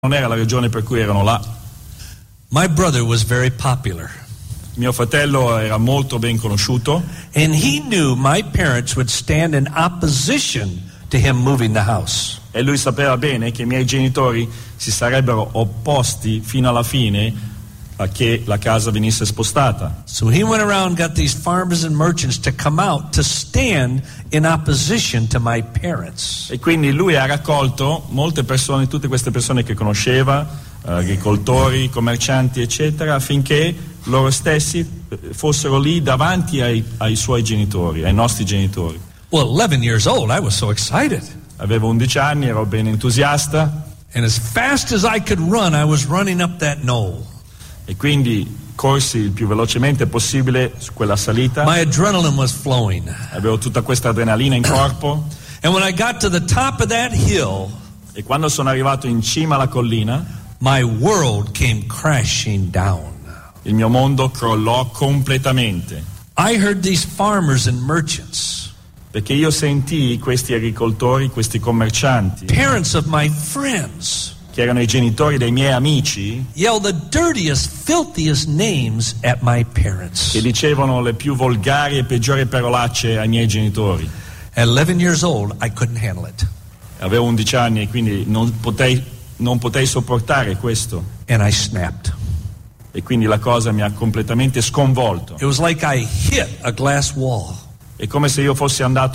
non era la ragione per cui erano là. My brother was very popular. Mio fratello era molto ben conosciuto And he knew my parents would stand in opposition to him moving the house. e lui sapeva bene che i miei genitori si sarebbero opposti fino alla fine a che la casa venisse spostata. So he went around and got these farmers and merchants to come out to stand in opposition to my parents. E quindi lui ha raccolto molte persone, tutte queste persone che conosceva, agricoltori, commercianti, eccetera, affinché loro stessi fossero lì davanti ai suoi genitori, ai nostri genitori. Well, 11 years old, I was so excited. Avevo 11 anni, ero ben entusiasta And as fast as I could run, I was running up that knoll. e quindi corsi il più velocemente possibile su quella salita. My adrenaline was flowing. Avevo tutta questa adrenalina in corpo And when I got to the top of that hill, e quando sono arrivato in cima alla collina, my world came crashing down. il mio mondo crollò completamente, I heard these farmers and merchants, perché io sentii questi agricoltori, questi commercianti, parents of my friends, che erano i genitori dei miei amici, yell the dirtiest, filthiest names at my parents. che dicevano le più volgari e peggiori parolacce ai miei genitori. At 11 years old, I couldn't handle it. Avevo 11 anni e quindi non potei sopportare questo, And I snapped. e quindi la cosa mi ha completamente sconvolto. It was like I hit a glass wall. È come se io fossi andato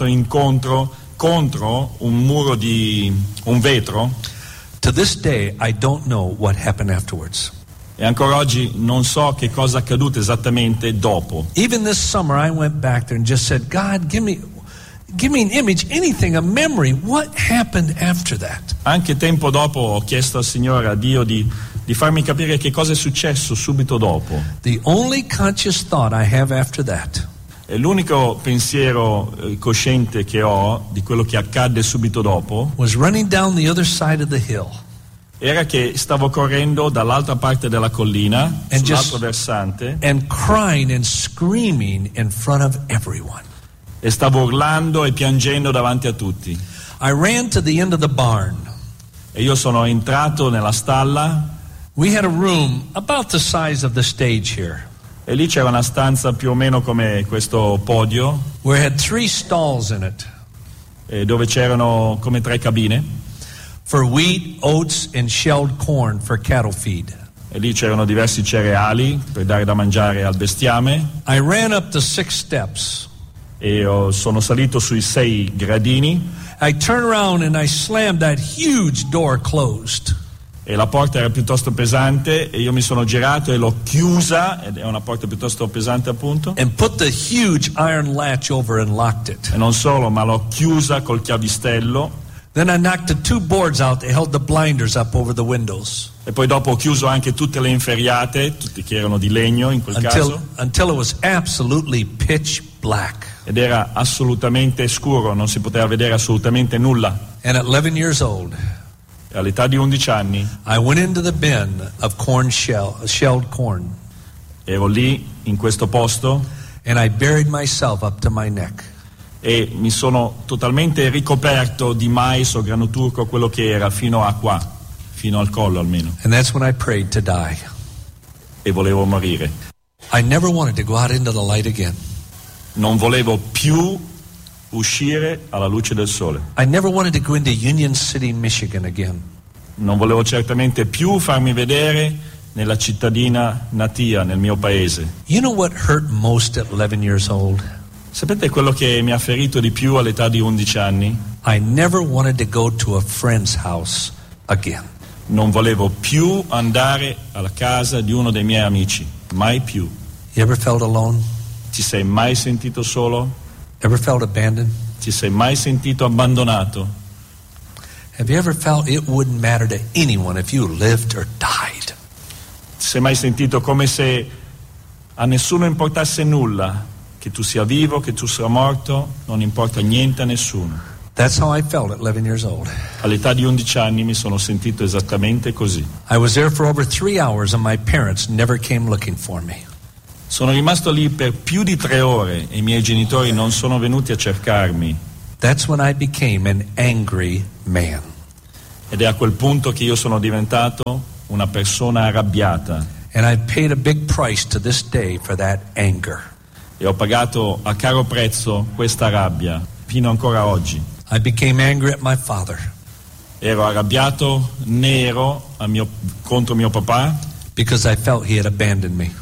contro un muro di un vetro, To this day, I don't know what happened afterwards. e ancora oggi non so che cosa è accaduto esattamente dopo. Even this summer, I went back there and just said, God, give me an image, anything, a memory. What happened after that? Anche tempo dopo ho chiesto al Signore, a Dio, di farmi capire che cosa è successo subito dopo. The only conscious thought I have after that E l'unico pensiero cosciente che ho di quello che accadde subito dopo was running down the other side of the hill era che stavo correndo dall'altra parte della collina, sull'altro versante, and crying and screaming in front of everyone. e stavo urlando e piangendo davanti a tutti. I ran to the end of the barn. E io sono entrato nella stalla, We had a room about the size of the stage here, e lì c'era una stanza più o meno come questo podio, where it had 3 stalls in it dove c'erano come 3 cabine, for wheat, oats, and shelled corn for cattle feed. e lì c'erano diversi cereali per dare da mangiare al bestiame, I ran up the 6 steps. e sono salito sui 6 gradini, I turned around and I slammed that huge door closed. e la porta era piuttosto pesante, e io mi sono girato e l'ho chiusa, ed è una porta piuttosto pesante appunto, And put the huge iron latch over and locked it. e non solo, ma l'ho chiusa col chiavistello, Then I knocked the 2 boards out that held the blinders up over the windows e poi dopo ho chiuso anche tutte le inferriate, tutte che erano di legno in quel caso, until it was absolutely pitch black. ed era assolutamente scuro, non si poteva vedere assolutamente nulla. And at 11 years old, E all'età di 11 anni I went into the bin of shelled corn, ero lì in questo posto and I buried myself up to my neck. e mi sono totalmente ricoperto di mais o grano turco, quello che era, fino a qua, fino al collo almeno, And that's when I prayed to die. e volevo morire. I never wanted to go out into the light again. Non volevo più uscire alla luce del sole. I never wanted to go into Union City, Michigan again. Non volevo certamente più farmi vedere nella cittadina natia, nel mio paese. You know what hurt most at 11 years old? Sapete quello che mi ha ferito di più all'età di 11 anni? I never wanted to go to a friend's house again. Non volevo più andare alla casa di uno dei miei amici, mai più. You ever felt alone? Ti sei mai sentito solo? Ever felt abandoned? Ti sei mai sentito abbandonato? Have you ever felt it wouldn't matter to anyone if you lived or died? Ti sei mai sentito come se a nessuno importasse nulla, che tu sia vivo, che tu sia morto, non importa niente a nessuno? That's how I felt at 11 years old. All'età di 11 anni mi sono sentito esattamente così. I was there for over 3 hours and my parents never came looking for me. Sono rimasto lì per più di 3 ore e i miei genitori non sono venuti a cercarmi. That's when I became an angry man. Ed è a quel punto che io sono diventato una persona arrabbiata. And I paid a big price to this day for that anger. E ho pagato a caro prezzo questa rabbia, fino ancora oggi. I became angry at my father Ero arrabbiato, nero contro mio papà, because I felt he had abandoned me.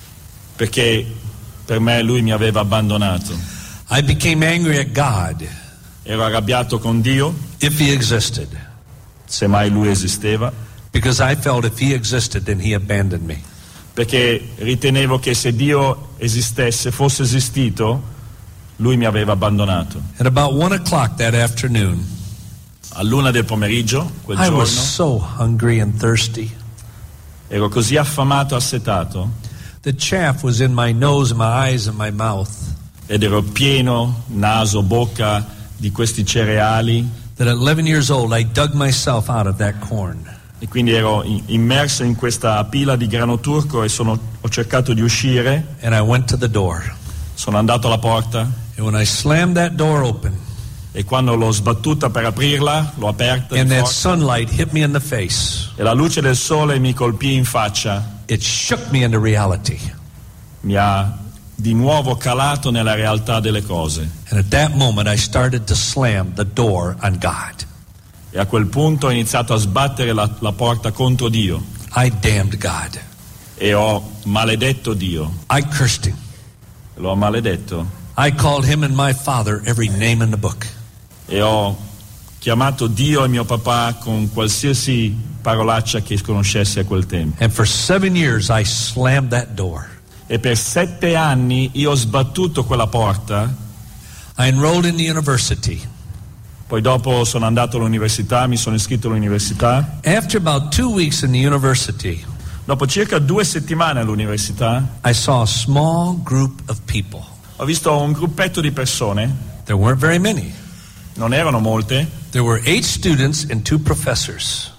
perché per me lui mi aveva abbandonato. I became angry at God Ero arrabbiato con Dio, if he existed, se mai lui esisteva, because I felt if he existed, then he abandoned me. perché ritenevo che se Dio esistesse, fosse esistito, lui mi aveva abbandonato. At about 1 o'clock that afternoon, All'1 del pomeriggio, quel I was giorno, so hungry and thirsty. ero così affamato, assetato, The chaff was in my nose, my eyes, and my mouth, ed ero pieno, naso, bocca, di questi cereali, that at 11 years old I dug myself out of that corn. e quindi ero immerso in questa pila di grano turco e ho cercato di uscire, And I went to the door. sono andato alla porta And when I slammed that door open, e quando l'ho sbattuta per aprirla, l'ho aperta di and that forza, sunlight hit me in the face, e la luce del sole mi colpì in faccia, it shook me into reality. mi ha di nuovo calato nella realtà delle cose. And at that moment I started to slam the door on God. E a quel punto ho iniziato a sbattere la porta contro Dio I damned God. e ho maledetto Dio, I cursed him. l'ho maledetto I called him and my father every name in the book. e ho chiamato Dio e mio papà con qualsiasi parolaccia che conoscessi a quel tempo. And for 7 years I slammed that door. E per 7 anni io ho sbattuto quella porta. I enrolled in the university. Poi dopo sono andato all'università, mi sono iscritto all'università. After about 2 weeks in the university, Dopo circa 2 settimane all'università I saw a small group of people. ho visto un gruppetto di persone, There weren't very many. non erano molte, There were 8 students and 2 professors.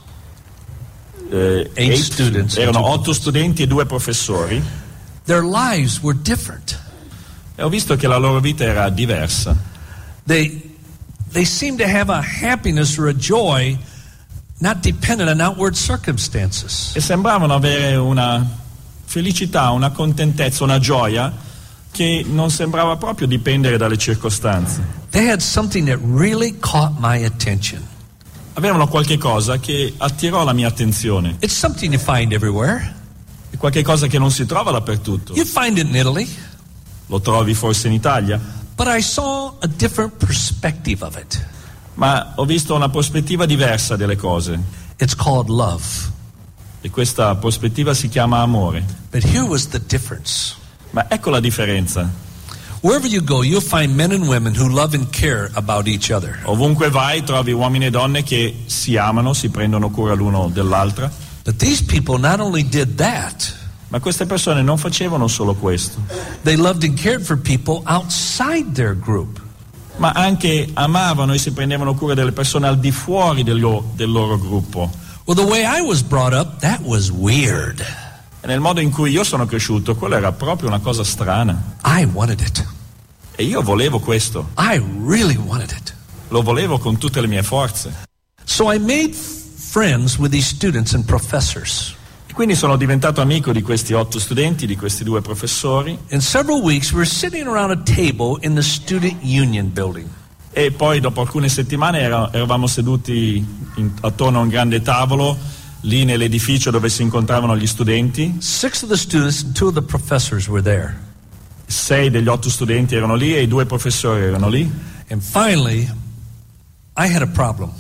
eight students. erano 8 studenti e 2 professori, Their lives were different. e ho visto che la loro vita era diversa. They seemed to have a happiness or a joy not dependent on outward circumstances. E sembravano avere una felicità, una contentezza, una gioia che non sembrava proprio dipendere dalle circostanze. They had something that really caught my attention. Avevano qualche cosa che attirò la mia attenzione. It's something you find everywhere. È qualche cosa che non si trova dappertutto. You find it in Italy, Lo trovi forse in Italia, but I saw a different perspective of it. ma ho visto una prospettiva diversa delle cose. It's called love. E questa prospettiva si chiama amore. But here was the difference. Ma ecco la differenza. Wherever you go, you'll find men and women who love and care about each other. Ovunque vai trovi uomini e donne che si amano, si prendono cura l'uno dell'altra. But these people not only did that, Ma queste persone non facevano solo questo, they loved and cared for people outside their group. ma anche amavano e si prendevano cura delle persone al di fuori del loro gruppo. Well, the way I was brought up, that was weird. E nel modo in cui io sono cresciuto, quello era proprio una cosa strana. I wanted it. E io volevo questo, I really wanted it. lo volevo con tutte le mie forze. So I made friends with these students and professors. E quindi sono diventato amico di questi 8 studenti, di questi 2 professori, In several weeks, we were sitting around a table in the student union building. e poi dopo alcune settimane eravamo seduti attorno a un grande tavolo lì nell'edificio dove si incontravano gli studenti. 6 of the students and 2 of the professors were there. 6 degli 8 studenti erano lì e i 2 professori erano lì. And finally, I had a problem.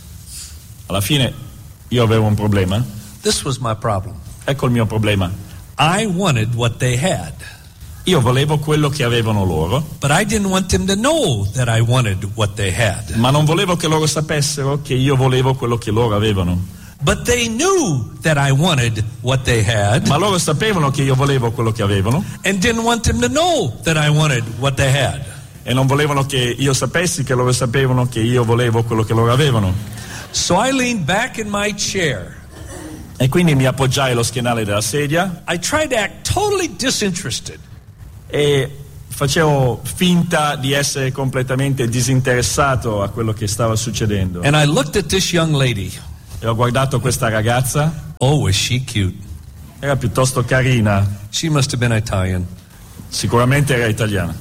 Alla fine io avevo un problema. This was my problem. Ecco il mio problema. I wanted what they had, Io volevo quello che avevano loro, but I didn't want them to know that I wanted what they had. ma non volevo che loro sapessero che io volevo quello che loro avevano. But they knew that I wanted what they had Ma loro sapevano che io volevo quello che avevano and didn't want them to know that I wanted what they had. e non volevano che io sapessi che loro sapevano che io volevo quello che loro avevano. So I leaned back in my chair. E quindi mi appoggiai allo schienale della sedia I tried to act totally disinterested. e facevo finta di essere completamente disinteressato a quello che stava succedendo. And I looked at this young lady. e ho guardato questa ragazza. Oh, was she cute. Era piuttosto carina. She must have been Italian. Sicuramente era italiana.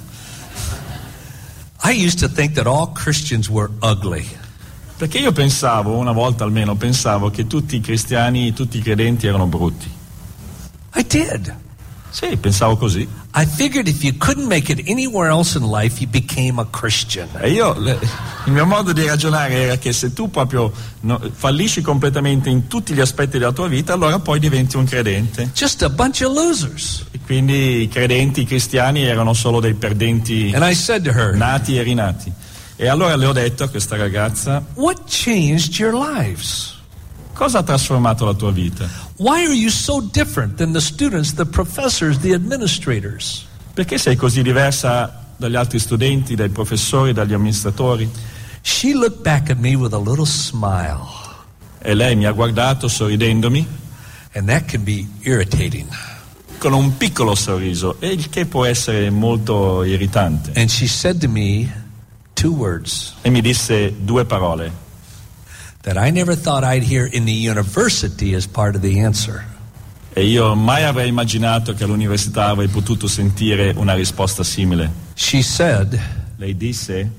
I used to think that all Christians were ugly. Perché io pensavo, una volta almeno, che tutti i cristiani, tutti i credenti erano brutti. I did. Sì, pensavo così. I figured if you couldn't make it anywhere else in life, you became a Christian. E il mio modo di ragionare era che se tu proprio fallisci completamente in tutti gli aspetti della tua vita, allora poi diventi un credente. Just a bunch of losers. E quindi i credenti, i cristiani erano solo dei perdenti And I said to her, nati e rinati. E allora le ho detto a questa ragazza: what changed your lives? cosa ha trasformato la tua vita? Why are you so different than the students, the professors, the administrators? Perché sei così diversa dagli altri studenti, dai professori, dagli amministratori? She looked back at me with a little smile. E lei mi ha guardato sorridendomi And that can be irritating. con un piccolo sorriso, e il che può essere molto irritante. And she said to me 2 words E mi disse 2 parole that I never thought I'd hear in the university as part of the answer. e io mai avrei immaginato che all'università avrei potuto sentire una risposta simile. She said, Lei disse: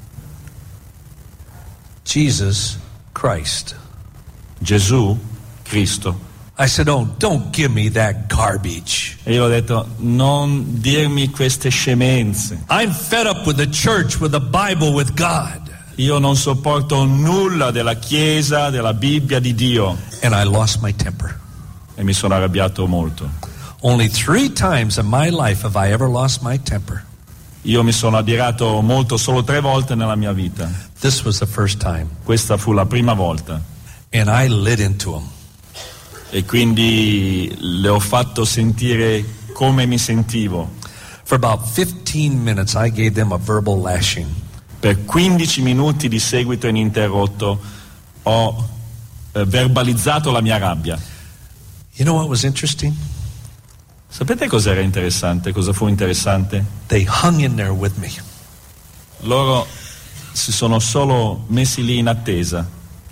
Jesus Christ. Gesù Cristo. I said, oh, don't give me that garbage. E io ho detto: non dirmi queste scemenze. I'm fed up with the church, with the Bible, with God. Io non sopporto nulla della Chiesa, della Bibbia, di Dio. And I lost my temper. E mi sono arrabbiato molto. Only 3 times in my life have I ever lost my temper. Io mi sono adirato molto solo 3 volte nella mia vita. This was the first time. Questa fu la prima volta. And I lit into him. E quindi le ho fatto sentire come mi sentivo. For about 15 minutes, I gave them a verbal lashing. Per 15 minuti di seguito ininterrotto ho verbalizzato la mia rabbia. You know what was interesting? Sapete cos'era interessante? Cosa fu interessante? They hung in there with me. Loro si sono solo messi lì in attesa.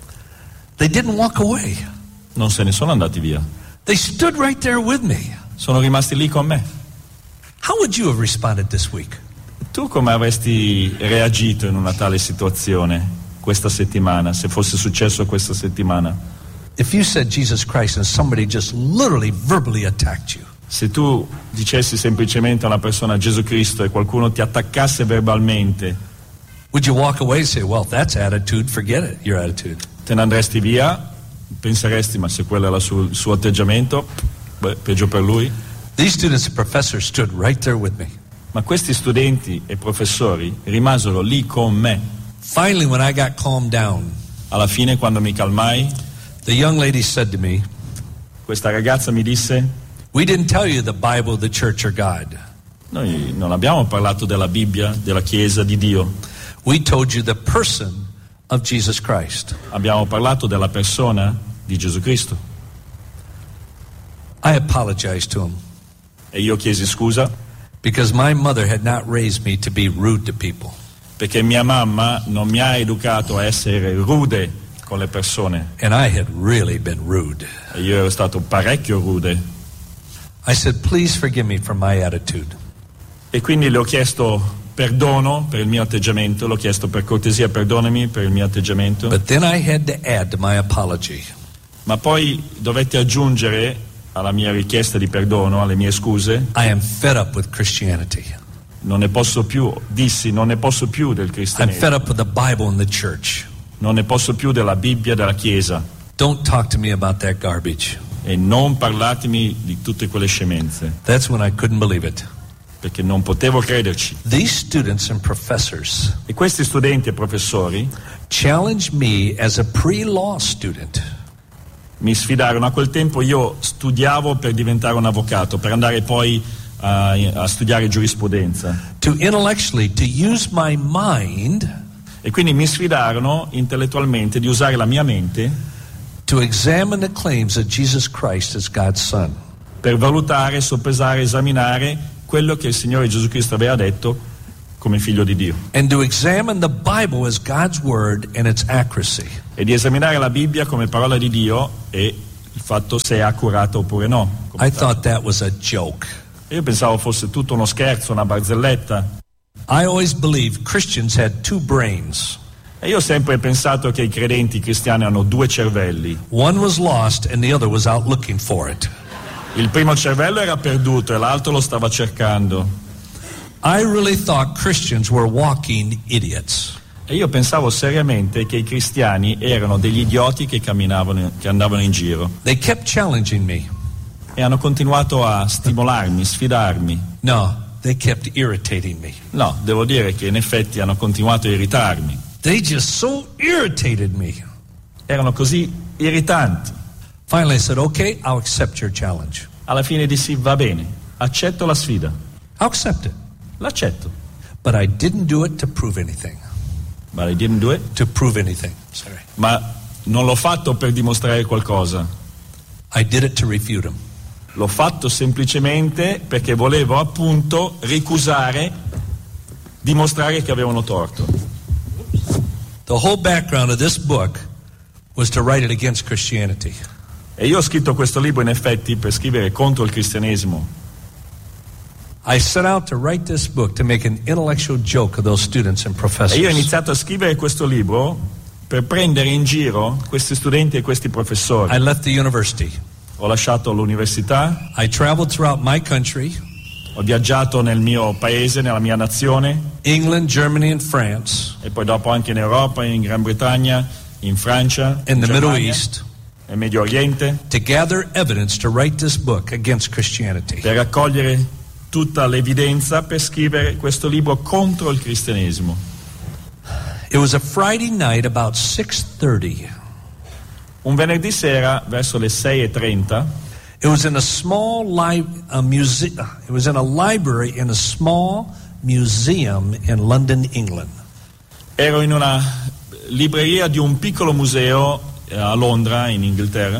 They didn't walk away. Non se ne sono andati via. They stood right there with me. Sono rimasti lì con me. How would you have responded this week? Tu come avresti reagito in una tale situazione questa settimana, se fosse successo questa settimana? If you said Jesus Christ and somebody just literally verbally attacked you, Se tu dicessi semplicemente a una persona Gesù Cristo e qualcuno ti attaccasse verbalmente, would you walk away and say, well, that's attitude, forget it, your attitude? te ne andresti via, penseresti, ma se quello era il suo atteggiamento, peggio per lui. These students and professors stood right there with me. Ma questi studenti e professori rimasero lì con me. Finally, when I got calmed down, Alla fine, quando mi calmai, the young lady said to me, questa ragazza mi disse: we didn't tell you the Bible, the church, or God. noi non abbiamo parlato della Bibbia, della Chiesa, di Dio. We told you the person of Jesus Christ. Abbiamo parlato della persona di Gesù Cristo. I apologized to him E io chiesi scusa because my mother had not raised me to be rude to people. perché mia mamma non mi ha educato a essere rude con le persone. And I had really been rude. E io ero stato parecchio rude. I said, please forgive me for my attitude. E quindi le ho chiesto perdono per il mio atteggiamento, l'ho chiesto per cortesia, perdonami per il mio atteggiamento. But then I had to add to my apology, Ma poi dovetti aggiungere alla mia richiesta di perdono, alle mie scuse: I am fed up with Christianity. non ne posso più, dissi, non ne posso più del I'm cristianesimo, fed up with the Bible and the church. non ne posso più della Bibbia, della Chiesa, Don't talk to me about that garbage. e non parlatemi di tutte quelle scemenze, That's when I couldn't believe it. perché non potevo crederci. These students and professors E questi studenti e professori challenged me as a pre-law student mi sfidarono. A quel tempo io studiavo per diventare un avvocato, per andare poi a studiare giurisprudenza, to intellectually to use my mind e quindi mi sfidarono intellettualmente di usare la mia mente to examine the claims of Jesus Christ as God's Son. per valutare, soppesare, esaminare quello che il Signore Gesù Cristo aveva detto come figlio di Dio. And to examine the Bible as God's word and its accuracy. E di esaminare la Bibbia come parola di Dio e il fatto se è accurata oppure no. I thought that was a joke. Io pensavo fosse tutto uno scherzo, una barzelletta. I always believed Christians had two brains. E io ho sempre pensato che i credenti cristiani hanno due cervelli. One was lost and the other was out looking for it. Il primo cervello era perduto e l'altro lo stava cercando. I really thought Christians were walking idiots. E io pensavo seriamente che i cristiani erano degli idioti che andavano in giro. They kept challenging me. E hanno continuato a stimolarmi, sfidarmi. No, they kept irritating me. No, devo dire che in effetti hanno continuato a irritarmi. They just so irritated me. Erano così irritanti. Finally I said, okay, I'll accept your challenge. Alla fine dissi, va bene, accetto la sfida. I'll accept it. L'accetto. But I didn't do it to prove anything. But I didn't do it. To prove anything. Sorry. Ma non l'ho fatto per dimostrare qualcosa. I did it to refute him. L'ho fatto semplicemente perché volevo appunto ricusare, dimostrare che avevano torto. The whole background of this book was to write it against Christianity. E io ho scritto questo libro in effetti per scrivere contro il cristianesimo. I set out to write this book to make an intellectual joke of those students and professors. E io ho iniziato a scrivere questo libro per prendere in giro questi studenti e questi professori. I left the university. Ho lasciato l'università. I traveled throughout my country. Ho viaggiato nel mio paese, nella mia nazione. England, Germany and France. E poi dopo anche in Europa, in Gran Bretagna, in Francia, in the Germania, Middle East. Nel Medio Oriente. To gather evidence to write this book against Christianity. Per raccogliere tutta l'evidenza per scrivere questo libro contro il cristianesimo. It was a Friday night about 6:30. Un venerdì sera verso le 6:30. It was in a small museum. It was in a library in a small museum in London, England. Ero in una libreria di un piccolo museo a Londra, in Inghilterra.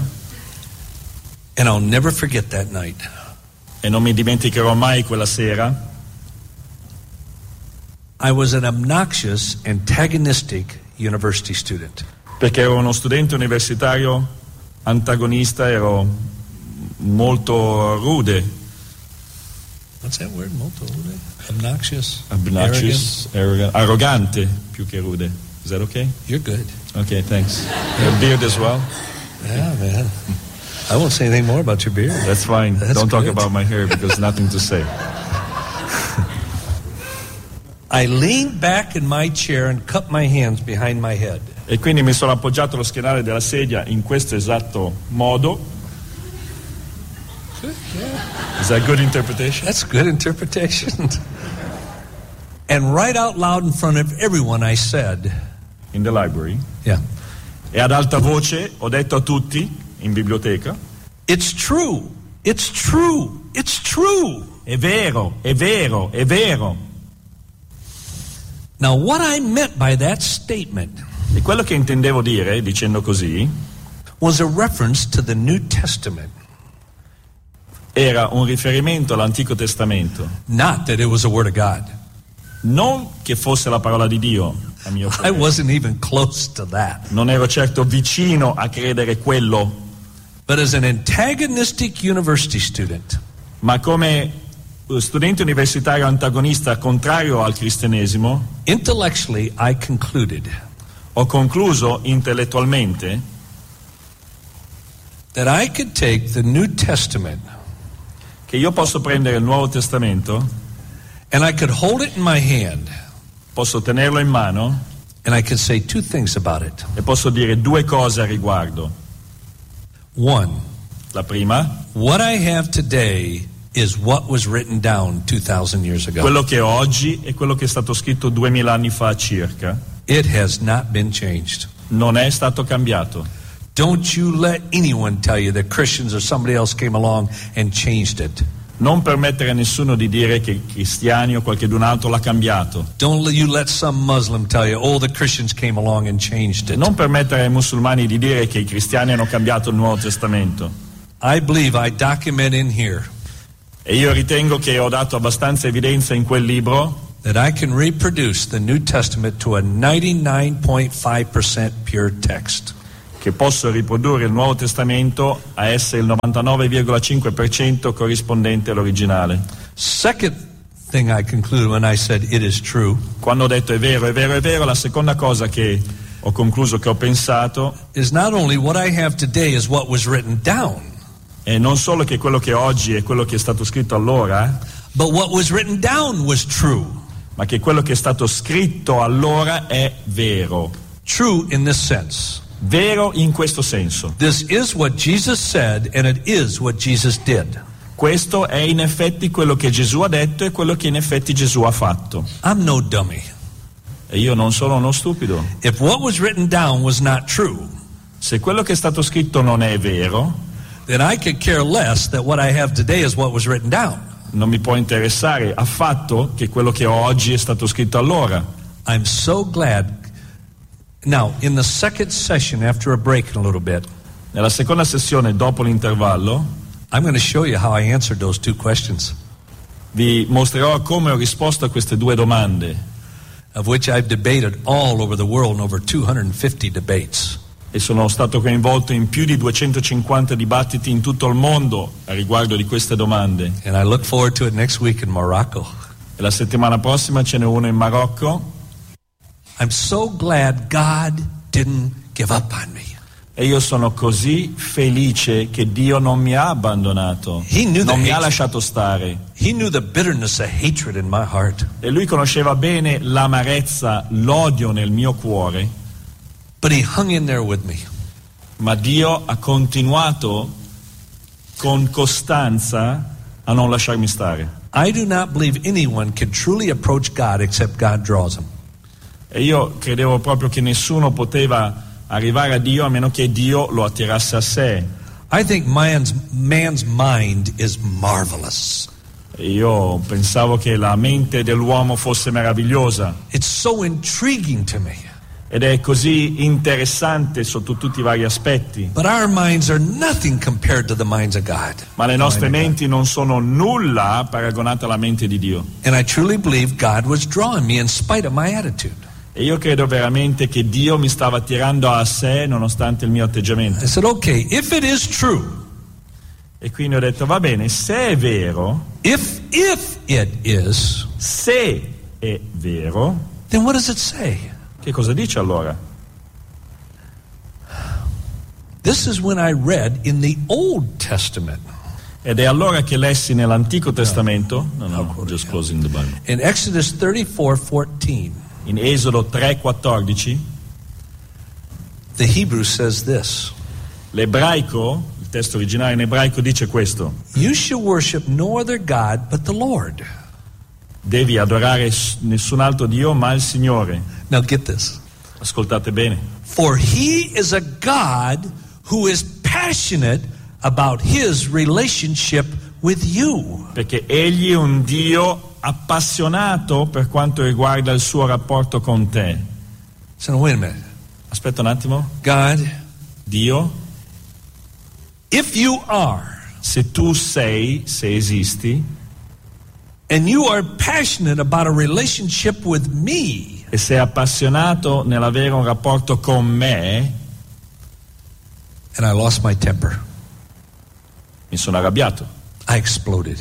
And I'll never forget that night. E non mi dimenticherò mai quella sera. I was an obnoxious, antagonistic university student. Perché ero uno studente universitario antagonista, ero molto rude. What's that word? Molto rude? Obnoxious? Arrogant. Arrogante più che rude. Is that okay? You're good. Okay, thanks. Your beard as well? Yeah, man. I won't say anything more about your beard. That's fine. That's Don't good. talk about my hair because nothing to say. I leaned back in my chair and cupped my hands behind my head. E quindi mi sono appoggiato allo schienale della sedia in questo esatto modo. Is that good interpretation? That's good interpretation. And right out loud in front of everyone I said, in the library. Yeah. E ad alta voce ho detto a tutti in biblioteca, it's true. It's true. It's true. È vero, è vero, è vero. Now what I meant by that statement E quello che intendevo dire dicendo così was a reference to the New Testament. Era un riferimento all'Antico Testamento. Not that it was the Word of God. Non che fosse la parola di Dio, a mio I parere. wasn't even close to that. Non ero certo vicino a credere quello, But as an antagonistic university student, ma come studente universitario antagonista contrario al cristianesimo, intellectually I concluded ho concluso intellettualmente that I could take the New Testament che io posso prendere il Nuovo Testamento, and I could hold it in my hand posso tenerlo in mano and I could say two things about it. e posso dire due cose a riguardo. One, La prima, what I have today is what was written down 2,000 years ago. quello che ho oggi è quello che è stato scritto 2000 anni fa circa. It has not been changed. Non è stato cambiato. Don't you let anyone tell you that Christians or somebody else came along and changed it. Non permettere a nessuno di dire che i cristiani o qualcun altro l'ha cambiato. Don't you let some Muslim tell you, oh, the Christians came along and changed it. Non permettere ai musulmani di dire che i cristiani hanno cambiato il Nuovo Testamento. I believe I document in here E io ritengo che ho dato abbastanza evidenza in quel libro that I can reproduce the New Testament to a 99.5% pure text. che posso riprodurre il Nuovo Testamento a essere il 99,5% corrispondente all'originale. Second thing I concluded when I said it is true Quando ho detto è vero, la seconda cosa che ho concluso, che ho pensato, is not only what I have today is what was written down, è non solo che quello che oggi è quello che è stato scritto allora, but what was written down was true. ma che quello che è stato scritto allora è vero. True in this sense. Vero in questo senso. This is what Jesus said and it is what Jesus did. Questo è in effetti quello che Gesù ha detto e quello che in effetti Gesù ha fatto. I'm no dummy. E io non sono uno stupido. If what was written down was not true, Se quello che è stato scritto non è vero, then I could care less that what I have today is what was written down. non mi può interessare affatto che quello che ho oggi è stato scritto allora. I'm so glad. Now, in the second session, after a break in a little bit, Nella seconda sessione, dopo l'intervallo, I'm going to show you how I answered those two questions, vi mostrerò come ho risposto a queste due domande, of which I've debated all over the world in over 250 debates. e sono stato coinvolto in più di 250 dibattiti in tutto il mondo a riguardo di queste domande. And I look forward to it next week in Morocco. E la settimana prossima ce n'è uno in Marocco. I'm so glad God didn't give up on me. E io sono così felice che Dio non mi ha abbandonato, He knew non the mi ha hate. lasciato stare. He knew the bitterness, the hatred in my heart. E Lui conosceva bene l'amarezza, l'odio nel mio cuore, But He hung in there with me. ma Dio ha continuato con costanza a non lasciarmi stare. I do not believe anyone can truly approach God except God draws him. E io credevo proprio che nessuno poteva arrivare a Dio a meno che Dio lo attirasse a sé. I think man's mind is marvelous. E io pensavo che la mente dell'uomo fosse meravigliosa, It's so intriguing to me. ed è così interessante sotto tutti i vari aspetti. But our minds are nothing compared to the minds of God. Ma le nostre menti non sono nulla paragonate alla mente di Dio. And I truly believe God was drawing me in spite of my attitude. E io credo veramente che Dio mi stava attirando a sé nonostante il mio atteggiamento. I said, okay, if it is true, E quindi ho detto, va bene, se è vero, if it is, se è vero, then what does it say? che cosa dice allora? This is when I read in the Old Testament. Ed è allora che lessi nell'Antico Testamento, just closing the Bible, In Exodus 34:14, in Esodo 3,14, the Hebrew says this: l'ebraico, il testo originale in ebraico dice questo: You shall worship no other God but the Lord. devi adorare nessun altro Dio ma il Signore. Now get this. Ascoltate bene. For He is a God who is passionate about His relationship with you. Perché egli è un Dio appassionato per quanto riguarda il suo rapporto con te. So now wait a minute. Aspetta un attimo. God, Dio, if you are, se tu sei, se esisti, and you are passionate about a relationship with me, e sei appassionato nell'avere un rapporto con me, and I lost my temper. mi sono arrabbiato, I exploded.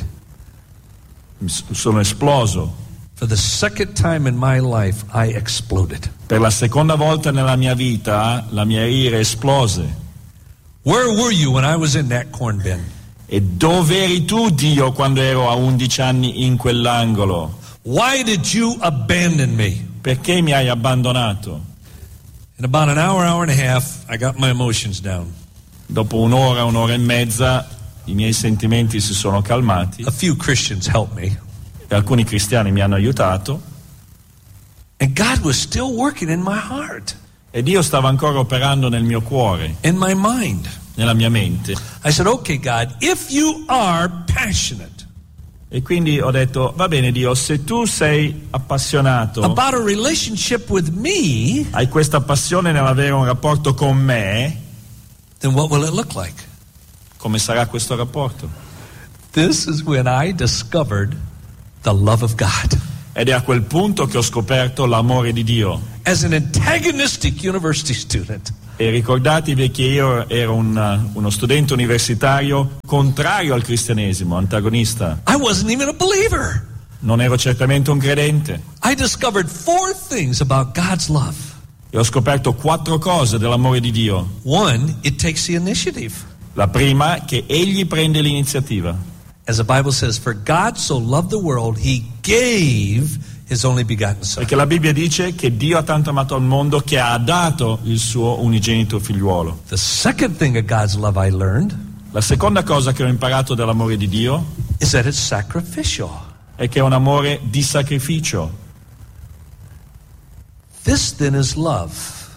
sono esploso. For the second time in my life, I exploded. Per la seconda volta nella mia vita la mia ira esplose. Where were you when I was in that corn bin? E dove eri tu, Dio, quando ero a 11 anni in quell'angolo? Why did you abandon me? Perché mi hai abbandonato? In about an hour and a half, I got my emotions down. Dopo un'ora e mezza i miei sentimenti si sono calmati A few Christians helped me. e alcuni cristiani mi hanno aiutato And God was still working in my heart, e Dio stava ancora operando nel mio cuore, in my mind. nella mia mente. I said, okay, God, if you are passionate E quindi ho detto, va bene Dio, se tu sei appassionato, about a relationship with me, hai questa passione nell'avere un rapporto con me, then what will it look like? come sarà questo rapporto? This is when I discovered the love of God. Ed è a quel punto che ho scoperto l'amore di Dio. As an antagonistic university student, E ricordatevi che io ero uno studente universitario contrario al cristianesimo, antagonista. I wasn't even a believer. Non ero certamente un credente. I discovered 4 things about God's love. E ho scoperto 4 cose dell'amore di Dio. 1, it takes the initiative. La prima, che Egli prende l'iniziativa. As the Bible says, for God so loved the world, he gave his only begotten son. Perché la Bibbia dice che Dio ha tanto amato al mondo che ha dato il suo unigenito figliuolo. The second thing of God's love I learned La seconda cosa che ho imparato dell'amore di Dio is that it's sacrificial. è che è un amore di sacrificio. This then is love.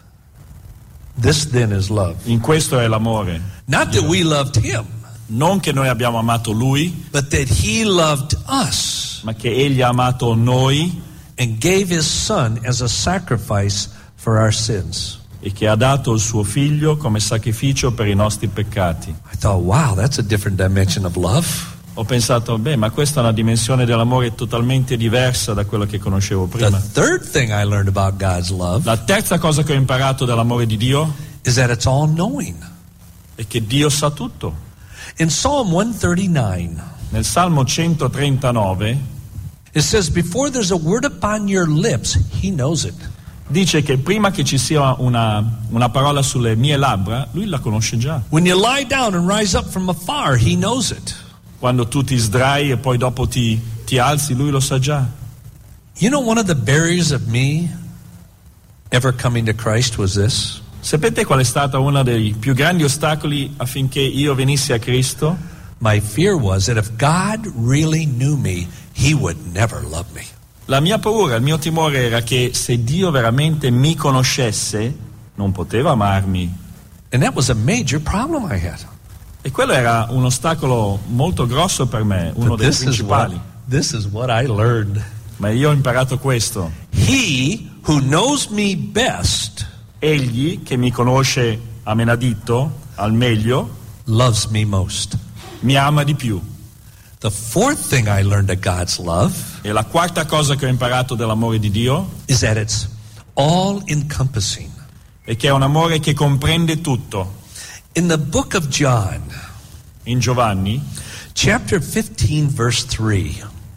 This then is love. In questo è l'amore. Not that we loved him, Non che noi abbiamo amato Lui, but that he loved us ma che Egli ha amato noi and gave his son as a sacrifice for our sins. e che ha dato il suo figlio come sacrificio per i nostri peccati. I thought, wow, that's a different dimension of love. Ho pensato, ma questa è una dimensione dell'amore totalmente diversa da quello che conoscevo The prima. third thing I learned about God's love La terza cosa che ho imparato dell'amore di Dio is that it's all knowing. è che Dio sa tutto. In Psalm 139, Nel Salmo 139 it says, before there's a word upon your lips, he knows it. dice che prima che ci sia una parola sulle mie labbra, Lui la conosce già. When you lie down and rise up from afar, he knows it. Quando tu ti sdrai e poi dopo ti alzi, Lui lo sa già. You know, one of the barriers of me ever coming to Christ was this. Sapete qual è stato uno dei più grandi ostacoli affinché io venissi a Cristo? My fear was that if God really knew me, he would never love me. La mia paura, il mio timore era che se Dio veramente mi conoscesse, non poteva amarmi. And that was a major problem I had. E quello era un ostacolo molto grosso per me, uno But dei principali. this is what I learned. Ma io ho imparato questo. He who knows me best Egli, che mi conosce a menadito, al meglio, loves me most. mi ama di più. The fourth thing I learned of God's love E la quarta cosa che ho imparato dell'amore di Dio is that it's all encompassing. è che è un amore che comprende tutto. In the book of John, In Giovanni, chapter 15, verse 3,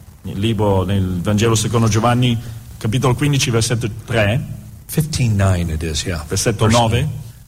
nel Vangelo secondo Giovanni, capitolo 15, versetto 3, 15:9 it is, yeah. versetto Verse 9,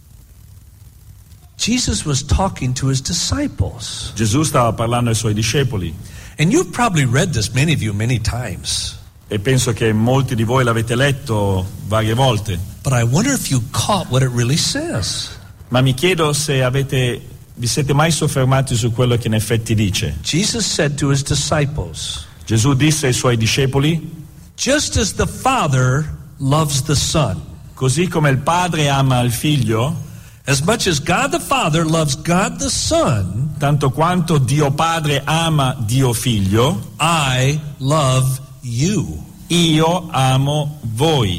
Jesus was talking to his disciples. Gesù stava parlando ai suoi discepoli. And you've probably read this, many of you, many times. E penso che molti di voi l'avete letto varie volte. But I wonder if you caught what it really says. Ma mi chiedo se vi siete mai soffermati su quello che in effetti dice. Jesus said to his disciples, Gesù disse ai suoi discepoli: just as the Father loves the Son, così come il Padre ama il Figlio, as much as God the Father loves God the Son, tanto quanto Dio Padre ama Dio Figlio, I love you. io amo voi.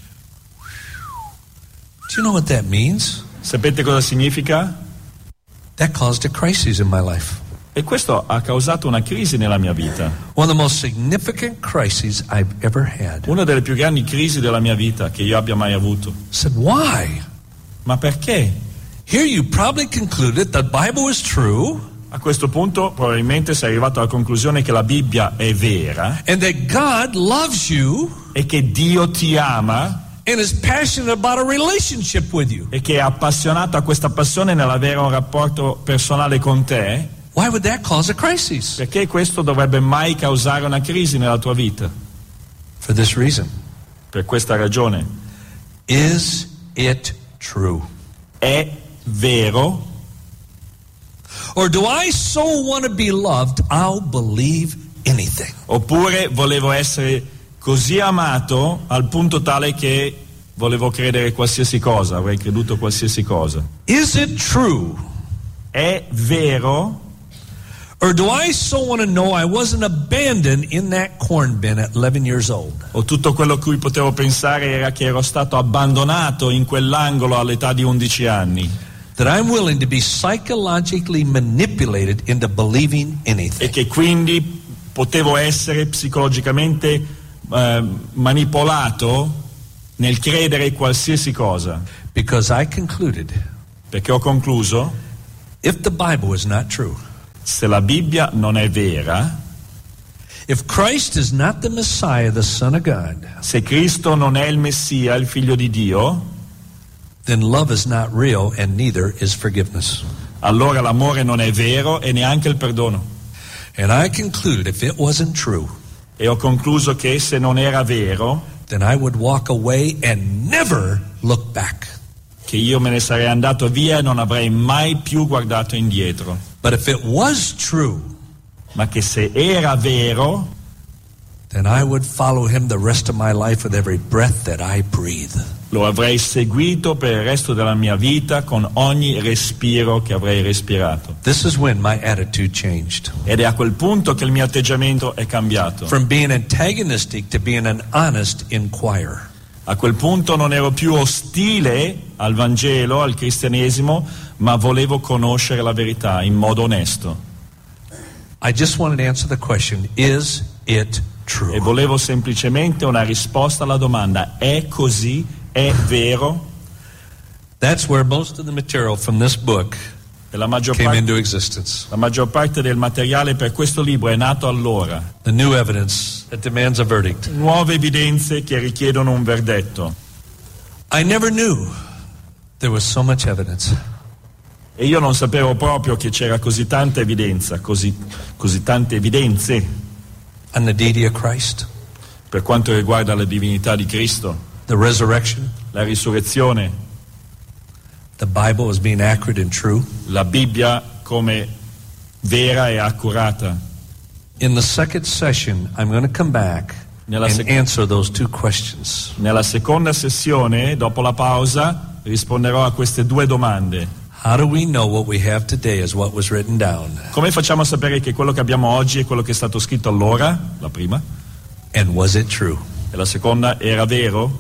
Do you know what that means? Sapete cosa significa? That caused a crisis in my life. E questo ha causato una crisi nella mia vita. One of the most significant crises I've ever had. Una delle più grandi crisi della mia vita che io abbia mai avuto. I said, why? Ma perché? Here you probably concluded the Bible is true A questo punto probabilmente sei arrivato alla conclusione che la Bibbia è vera and that God loves you e che Dio ti ama and is passionate about a relationship with you. e che è appassionato a questa passione nell'avere un rapporto personale con te. Why would that cause a crisis? Perché questo dovrebbe mai causare una crisi nella tua vita? For this reason. Per questa ragione. Is it true? È vero? Or do I so want to be loved, I'll believe anything? Oppure volevo essere così amato al punto tale che volevo credere qualsiasi cosa, avrei creduto qualsiasi cosa. Is it true? È vero? Or do I so want to know I wasn't abandoned in that corn bin at 11 years old? O tutto quello a cui potevo pensare era che ero stato abbandonato in quell'angolo all'età di 11 anni. That I'm willing to be psychologically manipulated into believing anything. E che quindi potevo essere psicologicamente manipolato nel credere qualsiasi cosa. Because I concluded, Perché ho concluso, if the Bible is not true, se la Bibbia non è vera, if Christ is not the Messiah, the Son of God, se Cristo non è il Messia, il Figlio di Dio, then love is not real and neither is forgiveness. allora l'amore non è vero e neanche il perdono. And I concluded if it wasn't true, E ho concluso che se non era vero, then I would walk away and never look back. che io me ne sarei andato via e non avrei mai più guardato indietro. But if it was true, Ma che se era vero, then I would follow him the rest of my life with every breath that I breathe. lo avrei seguito per il resto della mia vita con ogni respiro che avrei respirato. This is when my attitude changed. Ed è a quel punto che il mio atteggiamento è cambiato. From being antagonistic to being an honest inquirer. A quel punto non ero più ostile al Vangelo, al cristianesimo, ma volevo conoscere la verità in modo onesto. I just wanted to answer the question, is it true? E volevo semplicemente una risposta alla domanda: è così? È vero? That's where most of the material from this book E la maggior came into parte, existence. la maggior parte del materiale per questo libro è nato allora. The new evidence that demands a verdict. Nuove evidenze che richiedono un verdetto. I never knew there was so much evidence. E io non sapevo proprio che c'era così tanta evidenza, così tante evidenze On the deity of Christ, per quanto riguarda la divinità di Cristo, the resurrection, la risurrezione, the Bible as being accurate and true. la Bibbia come vera e accurata. In the second session, I'm going to come back Nella and sec- answer those two questions. Nella seconda sessione, dopo la pausa, risponderò a queste due domande. How do we know what we have today is what was written down? Come facciamo a sapere che quello che abbiamo oggi è quello che è stato scritto allora, la prima, And was it true? e la seconda era vero?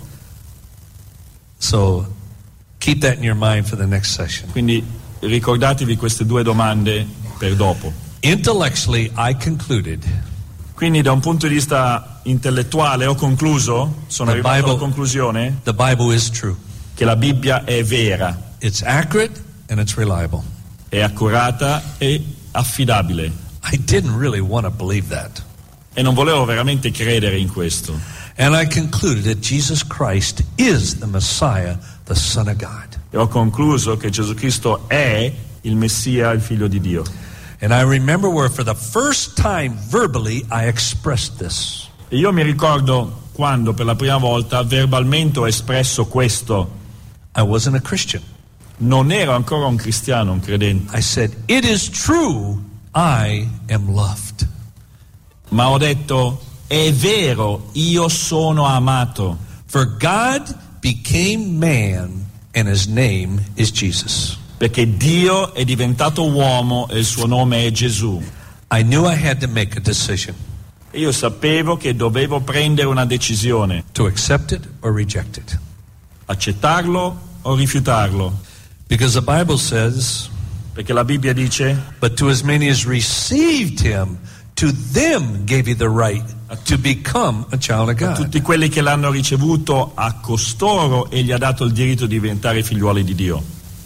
So keep that in your mind for the next session. Quindi ricordatevi queste due domande per dopo. Intellectually, I concluded Quindi da un punto di vista intellettuale ho concluso, sono The arrivato alla Bible- conclusione the Bible is true. che la Bibbia è vera, It's accurate and it's reliable. è accurata e affidabile. I didn't really want to believe that. E non volevo veramente credere in questo. And I concluded that Jesus Christ is the Messiah, the Son of God. E ho concluso che Gesù Cristo è il Messia, il Figlio di Dio. And I remember where for the first time verbally I expressed this. E io mi ricordo quando per la prima volta verbalmente ho espresso questo. I wasn't a Christian. Non ero ancora un cristiano, un credente, I said, it is true, I am loved. ma ho detto: è vero, io sono amato. For God became man and his name is Jesus. Perché Dio è diventato uomo e il suo nome è Gesù. I knew I had to make a decision E io sapevo che dovevo prendere una decisione, to accept it or reject it. accettarlo o rifiutarlo. Because the Bible says, Perché la Bibbia dice: but to as many as received him, to them gave he the right to become a child of God. tutti quelli che l'hanno ricevuto, a costoro e gli ha dato il diritto di diventare figliuoli di Dio.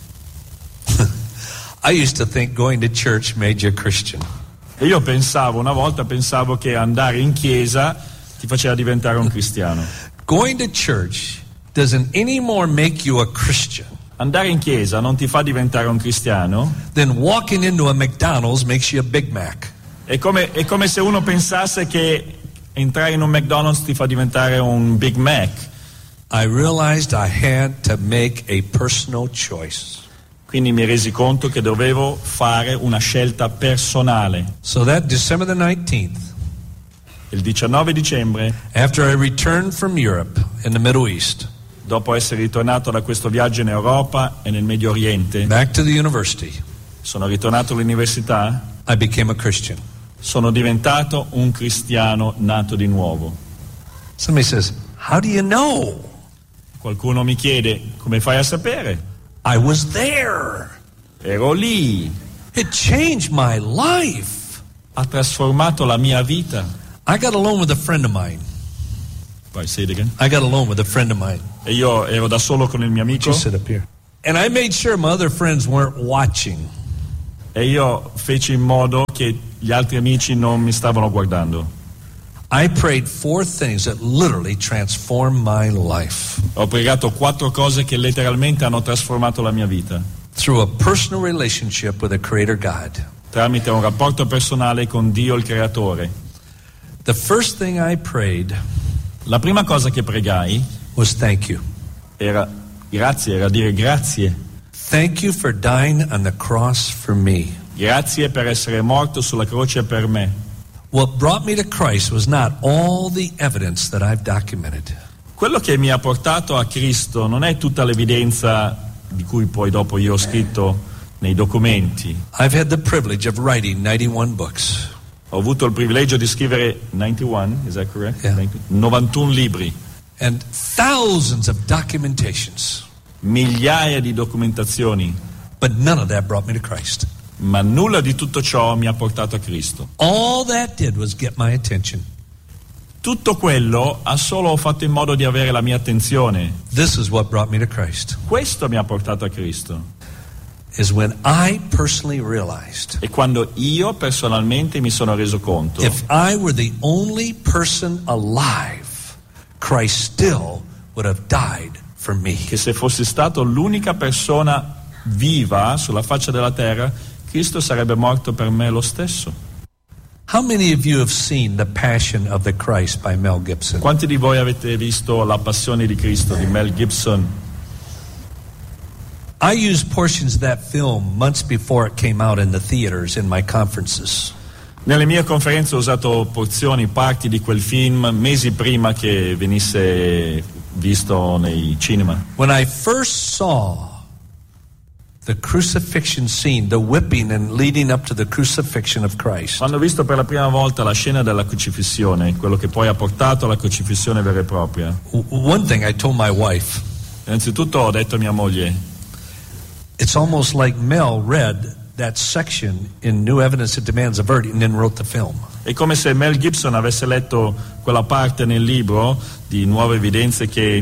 I used to think going to church made you a Christian. E io una volta pensavo che andare in chiesa ti faceva diventare un cristiano. Going to church doesn't any more make you a Christian Andare in chiesa non ti fa diventare un cristiano. than walking into a McDonald's makes you a Big Mac. È come se uno pensasse che entrare in un McDonald's ti fa diventare un Big Mac. I realized I had to make a personal choice. Quindi mi resi conto che dovevo fare una scelta personale. So that December the 19th, Il 19 dicembre, after I returned from Europe in the Middle East, dopo essere ritornato da questo viaggio in Europa e nel Medio Oriente, back to the university, sono ritornato all'università, I became a Christian. sono diventato un cristiano nato di nuovo. Somebody says, how do you know? Qualcuno mi chiede: come fai a sapere? I was there. Ero lì, It changed my life. ha trasformato la mia vita. I got along with a friend of mine. Vai, say it again. I got alone with a friend of mine. E io ero da solo con il mio amico. You sit up here. And I made sure my other friends weren't watching. E io feci in modo che gli altri amici non mi stavano guardando. I prayed 4 things that literally transformed my life. Ho pregato 4 cose che letteralmente hanno trasformato la mia vita. Through a personal relationship with a creator God. Tramite un rapporto personale con Dio il creatore. The first thing I prayed, la prima cosa che pregai was thank you. Era dire grazie. Thank you for dying on the cross for me. Grazie per essere morto sulla croce per me. What brought me to Christ was not all the evidence that I've documented. Quello che mi ha portato a Cristo non è tutta l'evidenza di cui poi dopo io ho scritto nei documenti. I've had the privilege of writing 91 books. Ho avuto il privilegio di scrivere 91, is that correct? Yeah. 91 libri. And thousands of documentations. Migliaia di documentazioni. But none of that brought me to Christ. Ma nulla di tutto ciò mi ha portato a Cristo. All that did was get my attention. Tutto quello ha solo fatto in modo di avere la mia attenzione. This is what brought me to Christ. Questo mi ha portato a Cristo. Is when I personally realized. E quando io personalmente mi sono reso conto. If I were the only person alive, Christ still would have died for me. Che se fossi stato l'unica persona viva sulla faccia della terra, Cristo sarebbe morto per me lo stesso. How many of you have seen The Passion of the Christ by Mel Gibson? Quanti di voi avete visto La Passione di Cristo di Mel Gibson? I used portions of that film months before it came out in the theaters in my conferences. Nelle mie conferenze ho usato parti di quel film mesi prima che venisse visto nei cinema. When I first saw the crucifixion scene, the whipping and leading up to the crucifixion of Christ. Quando ho visto per la prima volta la scena della crocifissione, quello che poi ha portato alla crocifissione vera e propria. One thing I told my wife. Innanzitutto ho detto a mia moglie. It's almost like Mel read that section in New Evidence That Demands a Verdict and then wrote the film. È come se Mel Gibson avesse letto quella parte nel libro di nuove evidenze che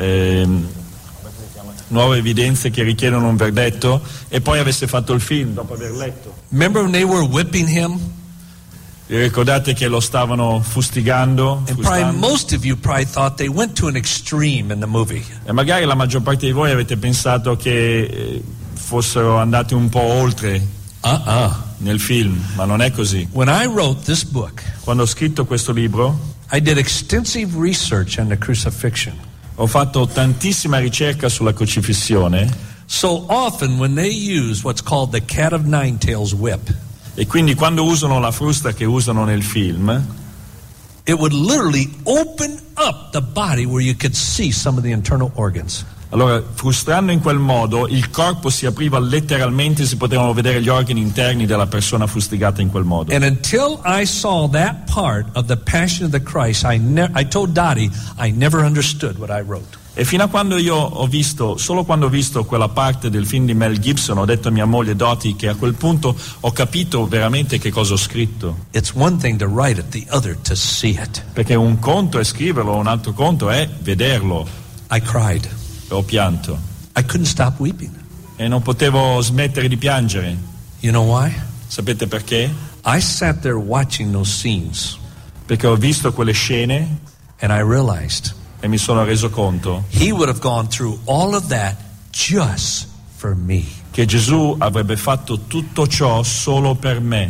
richiedono un verdetto e poi avesse fatto il film dopo aver letto. Remember when they were whipping him? Vi ricordate che lo stavano fustigando? And probably most of you probably thought they went to an extreme in the movie. E magari la maggior parte di voi avete pensato che fossero andati un po' oltre nel film, ma non è così. When I wrote this book, quando ho scritto questo libro, I did extensive research on the crucifixion. Ho fatto tantissima ricerca sulla crocifissione. So often when they use what's called the cat of nine tails whip, e quindi quando usano la frusta che usano nel film, it would literally open up the body where you could see some of the internal organs. Allora, frustrando in quel modo, il corpo si apriva letteralmente, si potevano vedere gli organi interni della persona fustigata in quel modo. And until I saw that part of the Passion of the Christ, I told Dottie I never understood what I wrote. E fino a quando io ho visto, solo quando ho visto quella parte del film di Mel Gibson, ho detto a mia moglie Dottie che a quel punto ho capito veramente che cosa ho scritto. It's one thing to write it, the other to see it. Perché un conto è scriverlo, un altro conto è vederlo. I cried. Ho pianto. I couldn't stop weeping. E non potevo smettere di piangere. You know why? Sapete perché? I sat there watching those scenes. Perché ho visto quelle scene and I realized e mi sono reso conto he would have gone through all of that just for me. Che Gesù avrebbe fatto tutto ciò solo per me.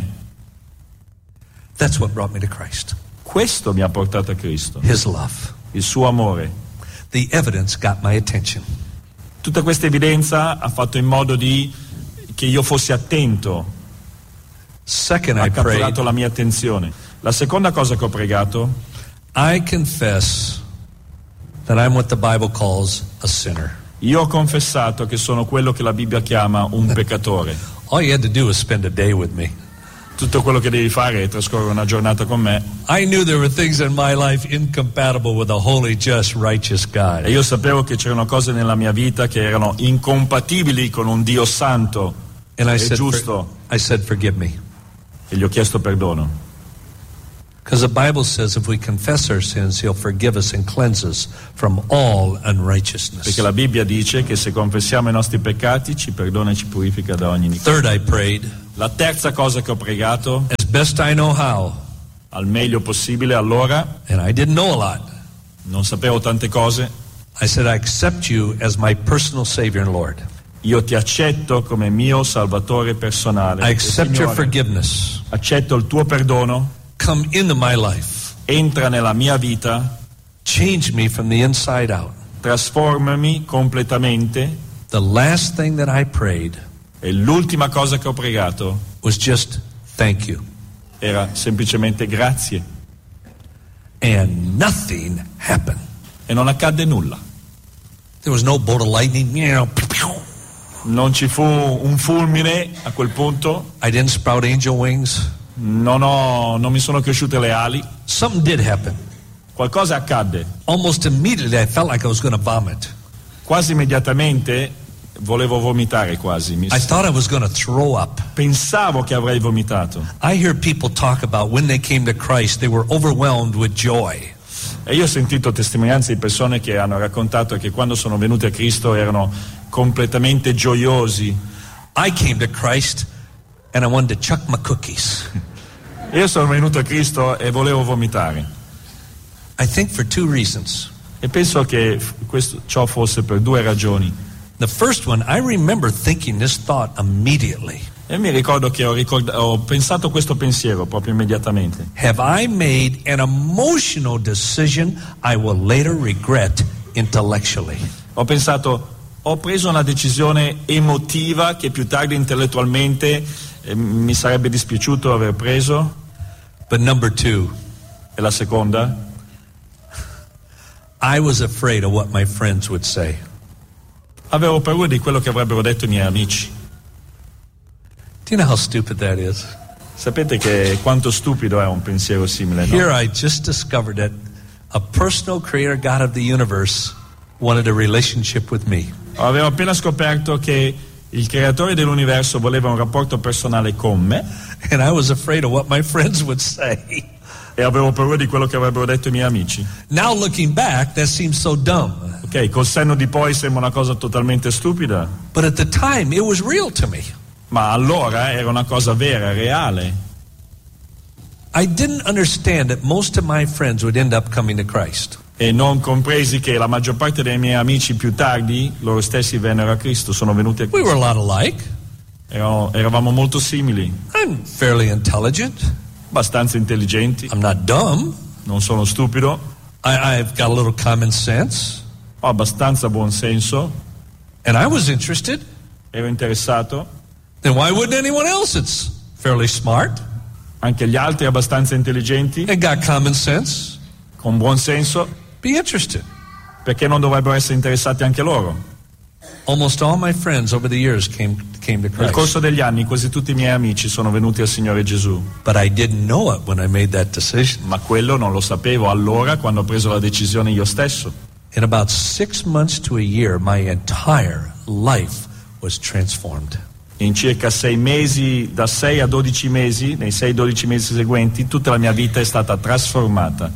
That's what brought me to Christ. Questo mi ha portato a Cristo. His love. Il suo amore. The evidence got my attention. Tutta questa evidenza ha fatto in modo che io fossi attento. Second, ha catturato la mia attenzione. La seconda cosa che ho pregato, I confess that I'm what the Bible calls a sinner. Io ho confessato che sono quello che la Bibbia chiama un peccatore. All you had to do was spend a day with me. Tutto quello che devi fare è trascorrere una giornata con me. I knew there were things in my life incompatible with a holy, just, righteous God. E io sapevo che c'erano cose nella mia vita che erano incompatibili con un Dio santo e giusto. I said, forgive me. E gli ho chiesto perdono. Because the Bible says if we confess our sins, He'll forgive us and cleanse us from all unrighteousness. Perché la Bibbia dice che se confessiamo i nostri peccati ci perdona e ci purifica da ogni iniquità. Third, I prayed, La terza cosa che ho pregato, as best I know how, al meglio possibile allora, and I didn't know a lot. non sapevo tante cose, I said, I accept you as my personal Savior and Lord. io ti accetto come mio Salvatore personale. I accept your Signore, forgiveness. accetto il tuo perdono, Come into my life. entra nella mia vita, Change me from the inside out. trasformami completamente. The last thing that I prayed E l'ultima cosa che ho pregato was just thank you. era semplicemente grazie. And nothing happened. E non accadde nulla. There was no bolt of lightning. Non ci fu un fulmine a quel punto, I didn't sprout angel wings. non mi sono cresciute le ali. Something did happen. Qualcosa accadde. Almost immediately I felt like I was going to vomit. Quasi immediatamente volevo vomitare quasi. I thought I was going to throw up. Pensavo che avrei vomitato. I hear people talk about when they came to Christ, they were overwhelmed with joy. E io ho sentito testimonianze di persone che hanno raccontato che quando sono venuti a Cristo erano completamente gioiosi. I came to Christ and I wanted to chuck my cookies. Io sono venuto a Cristo e volevo vomitare. I think for two reasons. E penso che ciò fosse per due ragioni. The first one, I remember thinking this thought immediately. E mi ricordo che ho pensato questo pensiero proprio immediatamente. Have I made an emotional decision I will later regret intellectually? Ho pensato, ho preso una decisione emotiva che più tardi intellettualmente mi sarebbe dispiaciuto aver preso. But number two, E la seconda, I was afraid of what my friends would say. avevo paura di quello che avrebbero detto i miei amici. Do you know how stupid that is? Sapete che quanto stupido è un pensiero simile, no? Here I just discovered that a personal creator God of the universe wanted a relationship with me. Avevo appena scoperto che il creatore dell'universo voleva un rapporto personale con me And I was afraid of what my friends would say. e avevo paura di quello che avrebbero detto i miei amici. Now looking back, that seems so dumb. Ok, col senno di poi sembra una cosa totalmente stupida, But at the time, it was real to me. ma allora era una cosa vera, reale. I didn't understand that most of my friends would end up coming to Christ. E non compresi che la maggior parte dei miei amici più tardi, loro stessi vennero a Cristo, sono venuti a We Cristo. were a lot alike. Eravamo molto simili, I'm fairly intelligent. abbastanza intelligenti, I'm not dumb. non sono stupido, I've got a little common sense. ho abbastanza buon senso, And I was interested. ero interessato, Then why wouldn't anyone else that's fairly smart anche gli altri abbastanza intelligenti, and got common sense con buon senso, be interested? perché non dovrebbero essere interessati anche loro? Almost all my friends over the years came to Nel Christ. corso degli anni quasi tutti i miei amici sono venuti al Signore Gesù, But I didn't know it when I made that decision. ma quello non lo sapevo allora quando ho preso la decisione io stesso. In about 6 months to a year, my entire life was transformed. In circa 6 mesi, da 6 a 12 mesi, nei 6-12 mesi seguenti, tutta la mia vita è stata trasformata.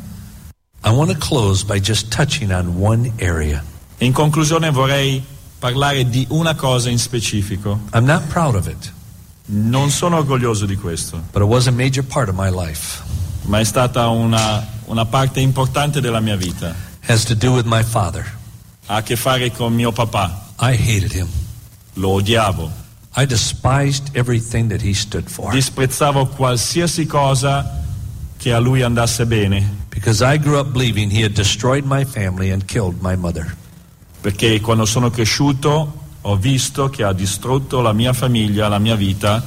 I want to close by just touching on one area. In conclusione vorrei parlare di una cosa in specifico. I'm not proud of it, Non sono orgoglioso di questo, but it was a major part of my life. ma è stata una parte importante della mia vita. It has to do with my father. Ha a che fare con mio papà. I hated him. Lo odiavo. I despised everything that he stood for. Disprezzavo qualsiasi cosa che a lui andasse bene, Because I grew up believing he had destroyed my family and killed my mother. perché quando sono cresciuto ho visto che ha distrutto la mia famiglia, la mia vita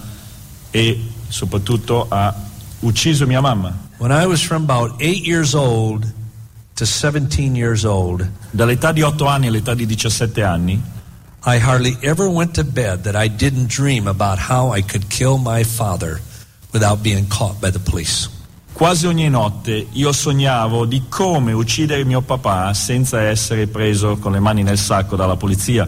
e soprattutto ha ucciso mia mamma. When I was from about 8 years old to 17 years old, Dall'età di 8 anni all'età di 17 anni I hardly ever went to bed that I didn't dream about how I could kill my father without being caught by the police. quasi ogni notte io sognavo di come uccidere mio papà senza essere preso con le mani nel sacco dalla polizia.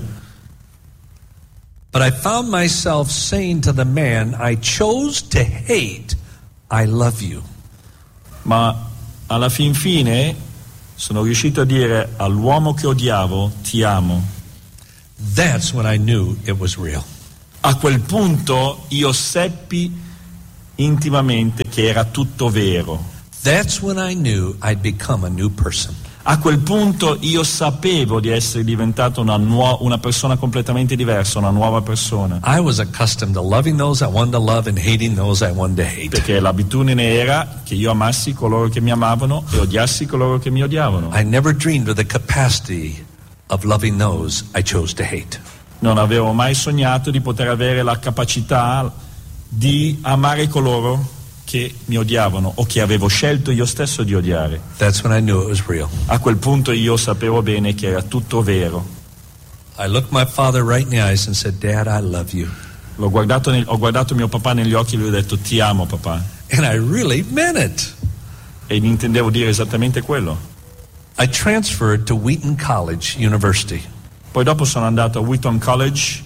But I found myself saying to the man I chose to hate, I love you. Ma alla fin fine sono riuscito a dire all'uomo che odiavo, ti amo. That's when I knew it was real. A quel punto io seppi intimamente che era tutto vero. That's when I knew I'd become a new person. A quel punto io sapevo di essere diventato una persona completamente diversa, una nuova persona. I was accustomed to loving those I wanted to love and hating those I wanted to hate. Perché l'abitudine era che io amassi coloro che mi amavano e odiassi coloro che mi odiavano. I never dreamed of the capacity of loving those I chose to hate. Non avevo mai sognato di poter avere la capacità di amare coloro che mi odiavano o che avevo scelto io stesso di odiare. That's when I knew it was real. A quel punto io sapevo bene che era tutto vero. I looked my father right in the eyes and said, Dad, I love you. Ho guardato mio papà negli occhi e gli ho detto ti amo papà. And I really meant it. E gli intendevo dire esattamente quello. I transferred to Wheaton College University. Poi dopo sono andato a Wheaton College.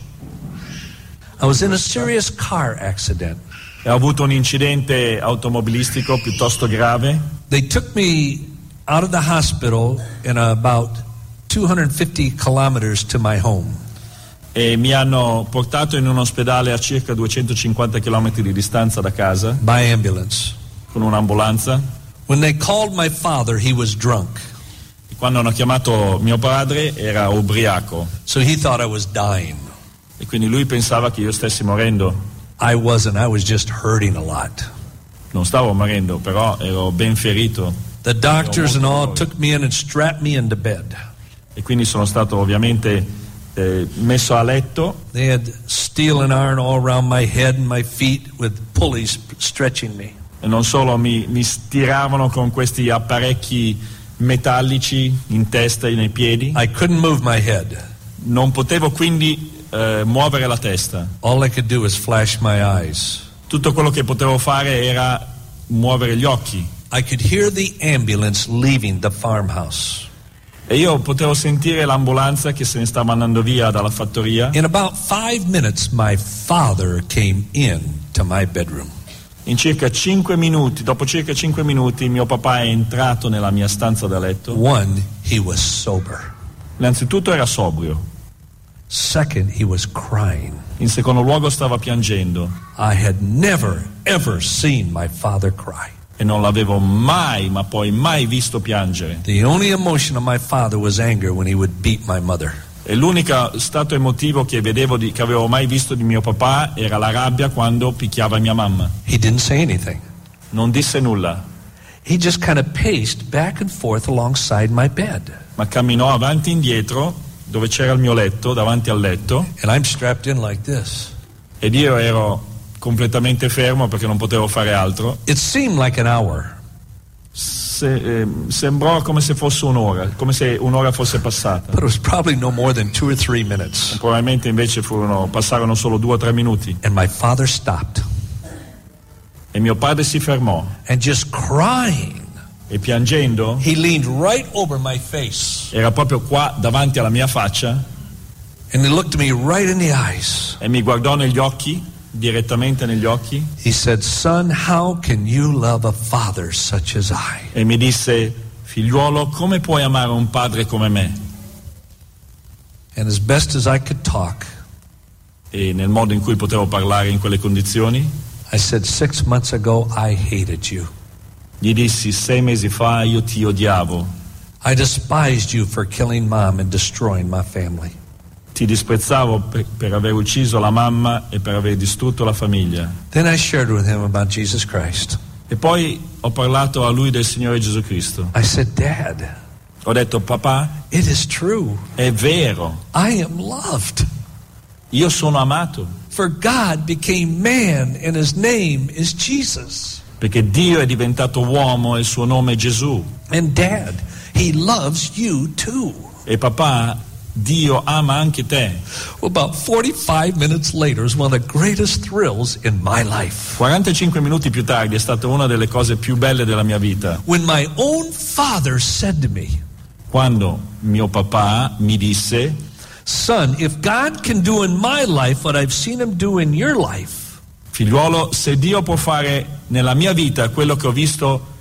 I was in a serious car accident. E ho avuto un incidente automobilistico piuttosto grave. They took me out of the hospital in about 250 kilometers to my home. E mi hanno portato in un ospedale a circa 250 km di distanza da casa. By ambulance. Con un'ambulanza. When they called my father, he was drunk. E quando hanno chiamato mio padre era ubriaco. So he thought I was dying. E quindi lui pensava che io stessi morendo. I wasn't, I was just hurting a lot. Non stavo morendo, però ero ben ferito. The doctors and all took me in and strapped me into bed. E quindi sono stato ovviamente messo a letto. They had steel and iron all around my head and my feet with pulleys stretching me. E non solo mi stiravano con questi apparecchi metallici in testa e nei piedi. I couldn't move my head. Non potevo quindi muovere la testa. All I could do was flash my eyes. Tutto quello che potevo fare era muovere gli occhi. I could hear the ambulance leaving the farmhouse. E io potevo sentire l'ambulanza che se ne stava andando via dalla fattoria. In about 5 minutes, my father came in to my bedroom. In circa 5 minuti, dopo circa 5 minuti, mio papà è entrato nella mia stanza da letto. One, he was sober. Innanzitutto era sobrio. Second, he was crying. In secondo luogo stava piangendo. I had never, ever seen my father cry. E non l'avevo mai, ma poi mai visto piangere. The only emotion of my father was anger when he would beat my mother. E l'unico stato emotivo che che avevo mai visto di mio papà era la rabbia quando picchiava mia mamma. He didn't say anything. Non disse nulla. He just kind of paced back and forth alongside my bed. Ma camminò avanti e indietro dove c'era il mio letto, davanti al letto. And I'm strapped in like this. Ed io ero completamente fermo perché non potevo fare altro. It seemed like an hour. Sembrò come se fosse un'ora, come se un'ora fosse passata. But it was probably no more than 2 or 3 minutes. Probabilmente invece passarono solo 2 o 3 minuti. And my father stopped. E mio padre si fermò. And just crying. E piangendo, he leaned right over my face. Era proprio qua davanti alla mia faccia. And he looked me right in the eyes. E mi guardò negli occhi, direttamente negli occhi. He said, "Son, how can you love a father such as I?" E mi disse, figliuolo, come puoi amare un padre come me? And as best as I could talk, e nel modo in cui potevo parlare in quelle condizioni, I said, 6 months ago I hated you. Gli dissi 6 mesi fa io ti odiavo. I despised you for killing mom and destroying my family. Ti disprezzavo per aver ucciso la mamma e per aver distrutto la famiglia. Then I shared with him about Jesus Christ. E poi ho parlato a lui del Signore Gesù Cristo. I said, Dad, ho detto, papà, it is true. È vero. I am loved. Io sono amato. For God became man and his name is Jesus. Perché Dio è diventato uomo e il suo nome è Gesù. And Dad, he loves you too. E papà, Dio ama anche te. About 45 minutes later is one of the greatest thrills in my life. 45 minuti più tardi è stata una delle cose più belle della mia vita. When my own father said to me, quando mio papà mi disse, son, if God can do in my life what I've seen him do in your life, figliuolo, se Dio può fare nella mia vita quello che ho visto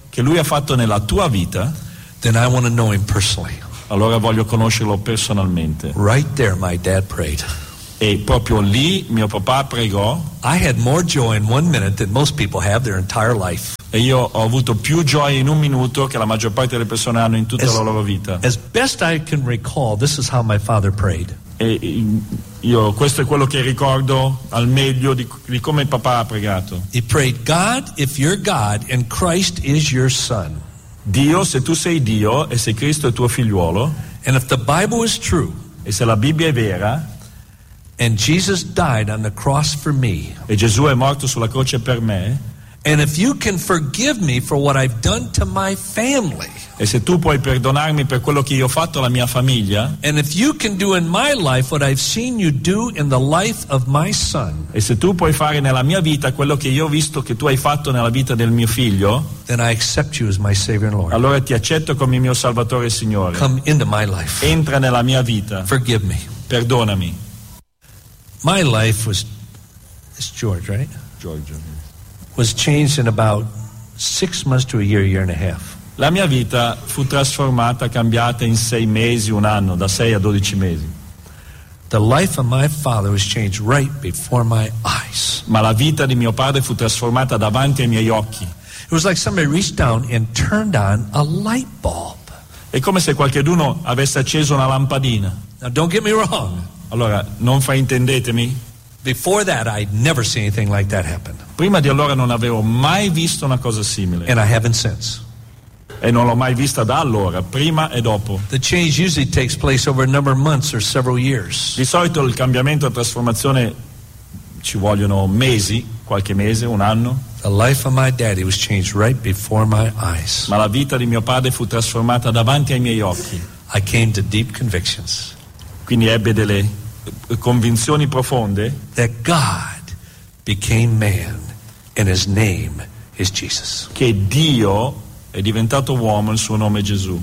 che Lui ha fatto nella tua vita, then I want to know him personally. allora voglio conoscerlo personalmente. Right there, my dad prayed. E proprio lì mio papà pregò I had more joy in 1 minute than most people have their entire life. e io ho avuto più gioia in 1 minuto che la maggior parte delle persone hanno in tutta la loro vita. As best I can recall, this is how my father prayed. E io, questo è quello che ricordo al meglio di come papà ha pregato. He prayed, God, if you're God and Christ is your son, Dio, se tu sei Dio e se Cristo è tuo figliuolo, and if the Bible is true, e se la Bibbia è vera, and Jesus died on the cross for me, e Gesù è morto sulla croce per me, and if you can forgive me for what I've done to my family, e se tu puoi perdonarmi per quello che io ho fatto alla mia famiglia, and if you can do in my life what I've seen you do in the life of my son, e se tu puoi fare nella mia vita quello che io ho visto che tu hai fatto nella vita del mio figlio, then I accept you as my Savior and Lord. allora ti accetto come il mio Salvatore e Signore. Come into my life. Entra nella mia vita, Forgive me. perdonami. My life was, it's George, right? Giorgio. Was changed in about 6 months to a year and a half. La mia vita fu trasformata, cambiata in 6 mesi, 1 anno, da 6 a 12 mesi. The life of my father was changed right before my eyes. Ma la vita di mio padre fu trasformata davanti ai miei occhi. It was like somebody reached down and turned on a light bulb. È come se qualcuno avesse acceso una lampadina. Now don't get me wrong. Allora, non fraintendetemi, Before that, I'd never seen anything like that happen. prima di allora non avevo mai visto una cosa simile. And I haven't since. E non l'ho mai vista da allora, prima e dopo. The change usually takes place over a number of months or several years. Di solito il cambiamento e la trasformazione ci vogliono mesi, qualche mese, 1 anno. The life of my daddy was changed right before my eyes. Ma la vita di mio padre fu trasformata davanti ai miei occhi. I came to deep convictions Quindi ebbe delle convinzioni profonde that God became man and his name is Jesus. che Dio è diventato uomo, il suo nome è Gesù.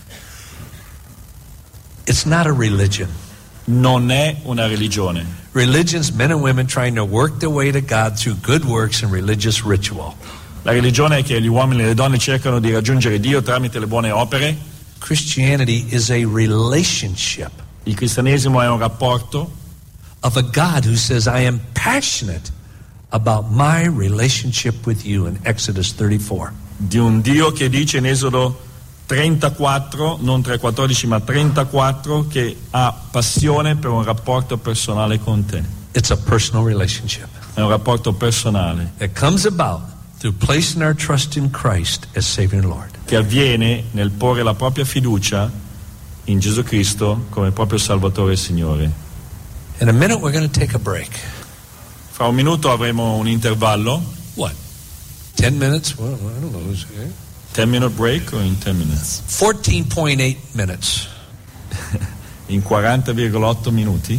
It's not a religion. Non è una religione. Religion's men and women trying to work their way to God through good works and religious ritual. La religione è che gli uomini e le donne cercano di raggiungere Dio tramite le buone opere. Christianity is a relationship Il cristianesimo è un rapporto of a God who says, I am passionate about my relationship with you in Exodus 34. di un Dio che dice in Esodo 34, non 3:14 ma 34, che ha passione per un rapporto personale con te. It's a personal relationship È un rapporto personale that comes about through placing our trust in Christ as Savior and Lord. che avviene nel porre la propria fiducia in Gesù Cristo come proprio Salvatore e Signore. In a minute we're going to take a break. Fra 1 minuto avremo un intervallo. What? 10 minutes? Well, I don't know. 10-minute break o in 10 minutes? 14.8 minutes. In 40,8 minuti.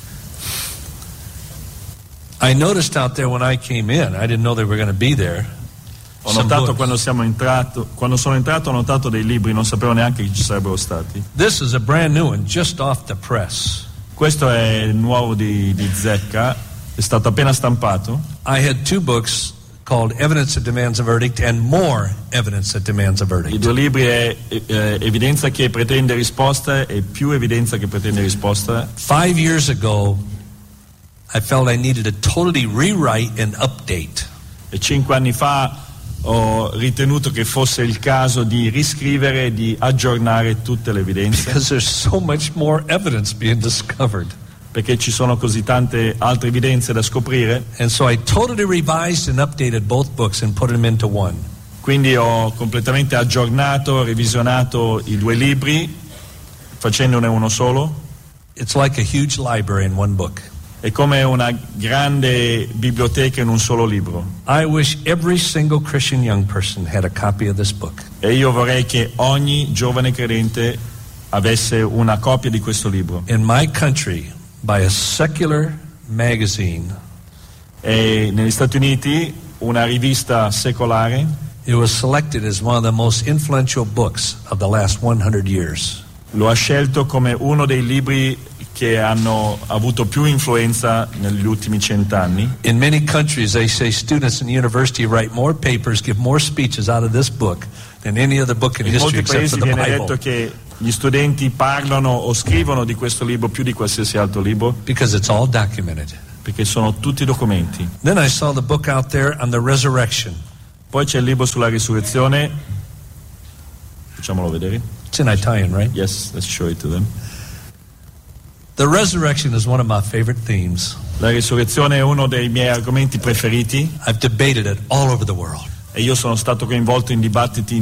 I noticed out there when I came in, I didn't know they were going to be there. Ho Some notato books. quando sono entrato ho notato dei libri, non sapevo neanche che ci sarebbero stati. This is a brand new one, just off the press. Questo è il nuovo di Zecca, è stato appena stampato. I had 2 books called Evidence That Demands a Verdict and More Evidence That Demands a I Verdict. 2 libri è Evidenza che pretende risposta e Più evidenza che pretende risposta. 5 years ago, I felt I needed to totally rewrite and update. E 5 anni fa ho ritenuto che fosse il caso di riscrivere e di aggiornare tutte le evidenze, Because there's so much more evidence being discovered. perché ci sono così tante altre evidenze da scoprire. And so I totally revised and updated both books and put them into one. Quindi ho completamente aggiornato, revisionato i 2 libri, facendone uno solo. It's like a huge library in one book. È come una grande biblioteca in un solo libro. I wish every single Christian young person had a copy of this book. E io vorrei che ogni giovane credente avesse una copia di questo libro. In my country, by a secular magazine, E negli Stati Uniti una rivista secolare it was selected as one of the most influential books of the last 100 years. lo ha scelto come uno dei libri che hanno avuto più influenza negli ultimi 100 anni. In many countries, they say students in university write more papers, give more speeches out of this book than any other book in In history molti except for paesi the viene Bible. detto che gli studenti parlano o scrivono di questo libro più di qualsiasi altro libro, Because it's all documented. perché sono tutti documenti. Then I saw the book out there on the resurrection. Poi c'è il libro sulla risurrezione, facciamolo vedere. It's in Italian, right? Yes, let's show it to them. The resurrection is one of my favorite themes. La risurrezione è uno dei miei argomenti preferiti I've debated it all over the world. e io sono stato coinvolto in dibattiti